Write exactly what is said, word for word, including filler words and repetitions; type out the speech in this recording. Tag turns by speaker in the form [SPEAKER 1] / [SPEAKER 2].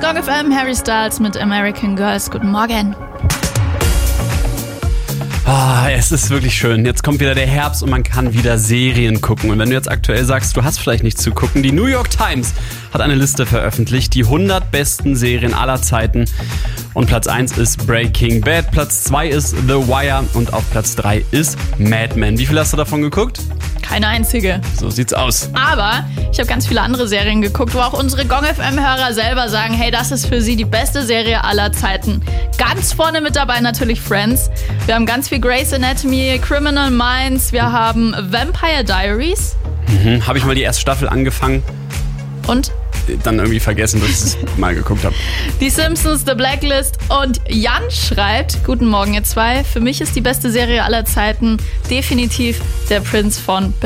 [SPEAKER 1] Gong F M, Harry Styles mit American Girls. Guten Morgen.
[SPEAKER 2] Ah, es ist wirklich schön. Jetzt kommt wieder der Herbst und man kann wieder Serien gucken. Und wenn du jetzt aktuell sagst, du hast vielleicht nichts zu gucken, die New York Times hat eine Liste veröffentlicht, die hundert besten Serien aller Zeiten. Und Platz eins ist Breaking Bad, Platz zwei ist The Wire und auf Platz drei ist Mad Men. Wie viel hast du davon geguckt?
[SPEAKER 1] Keine einzige.
[SPEAKER 2] So sieht's aus.
[SPEAKER 1] Aber ich habe ganz viele andere Serien geguckt, wo auch unsere Gong F M-Hörer selber sagen, hey, das ist für sie die beste Serie aller Zeiten. Ganz vorne mit dabei natürlich Friends. Wir haben ganz viel Grey's Anatomy, Criminal Minds, wir haben Vampire Diaries.
[SPEAKER 2] Mhm, habe ich mal die erste Staffel angefangen.
[SPEAKER 1] Und?
[SPEAKER 2] Dann irgendwie vergessen, dass ich es mal geguckt habe.
[SPEAKER 1] Die Simpsons, The Blacklist und Jan schreibt, guten Morgen ihr zwei, für mich ist die beste Serie aller Zeiten definitiv der Prinz von